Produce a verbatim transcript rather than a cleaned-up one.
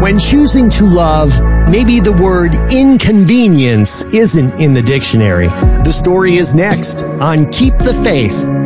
When choosing to love, maybe the word inconvenience isn't in the dictionary. The story is next on Keep the Faith.